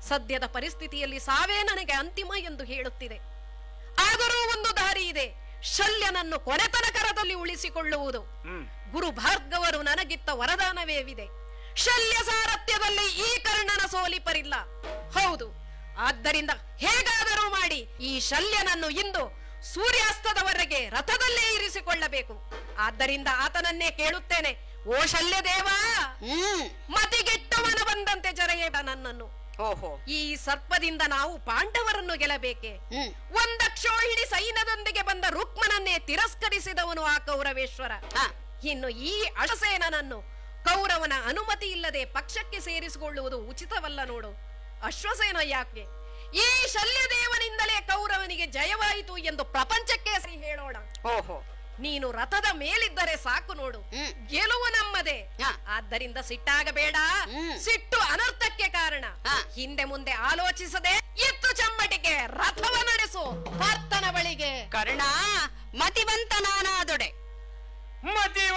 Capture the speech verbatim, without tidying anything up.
ಸದ್ಯದ ಪರಿಸ್ಥಿತಿಯಲ್ಲಿ ಸಾವೇ ನನಗೆ ಅಂತಿಮ ಎಂದು ಹೇಳುತ್ತಿದೆ. ಆದರೂ ಒಂದು ದಾರಿ ಇದೆ, ಶಲ್ಯನನ್ನು ಕೊನೆತನ ಕರದಲ್ಲಿ ಉಳಿಸಿಕೊಳ್ಳುವುದು. ಗುರು ಭಾರ್ಗವರು ನನಗಿತ್ತ ವರದಾನವೇವಿದೆ. ಶಲ್ಯ ಸಾರಥ್ಯದಲ್ಲಿ ಈ ಕರ್ಣನ ಸೋಲಿಪರಿಲ್ಲ. ಹೌದು, ಆದ್ದರಿಂದ ಹೇಗಾದರೂ ಮಾಡಿ ಈ ಶಲ್ಯನನ್ನು ಇಂದು ಸೂರ್ಯಾಸ್ತದವರೆಗೆ ರಥದಲ್ಲೇ ಇರಿಸಿಕೊಳ್ಳಬೇಕು. ಆದ್ದರಿಂದ ಆತನನ್ನೇ ಕೇಳುತ್ತೇನೆ, ಓ ಶಲ್ಯದೇವ, ಮತಿಗೆಟ್ಟವನ ಬಂದಂತೆ ಜರೆಯೇಡ ನನ್ನನ್ನು. ಓಹೋ, ಈ ಸರ್ಪದಿಂದ ನಾವು ಪಾಂಡವರನ್ನು ಗೆಲ್ಲಬೇಕೆ? ಒಂದಕ್ಷೋಹಿಣಿ ಸೈನ್ಯದೊಂದಿಗೆ ಬಂದ ರುಕ್ಮನನ್ನೇ ತಿರಸ್ಕರಿಸಿದವನು ಆ ಕೌರವೇಶ್ವರ. ಇನ್ನು ಈ ಅಶ್ವಸೇನನನ್ನು ಕೌರವನ ಅನುಮತಿ ಇಲ್ಲದೆ ಪಕ್ಷಕ್ಕೆ ಸೇರಿಸಿಕೊಳ್ಳುವುದು ಉಚಿತವಲ್ಲ ನೋಡು. ಅಶ್ವಸೇನ ಯಾಕೆ? ಈ ಶಲ್ಯದೇವನಿಂದಲೇ ಕೌರವನಿಗೆ ಜಯವಾಯಿತು ಎಂದು ಪ್ರಪಂಚಕ್ಕೆ ಸರಿ ಹೇಳೋಣ. ಓಹೋ, ನೀನು ರಥದ ಮೇಲಿದ್ದರೆ ಸಾಕು ನೋಡು, ಗೆಲುವು ನಮ್ಮದೇ. ಆದ್ದರಿಂದ ಸಿಟ್ಟಾಗಬೇಡ, ಸಿಟ್ಟು ಅನರ್ಥಕ್ಕೆ ಕಾರಣ. ಹಿಂದೆ ಮುಂದೆ ಆಲೋಚಿಸದೆ ಎತ್ತು ಚಮ್ಮಟಿಗೆ ರಥವ ನಡೆಸು ಭರ್ತನ ಬಳಿಗೆ. ಕರ್ಣ ಮತಿವಂತ ನಾನಾದೊಡೆ. ಮತಿ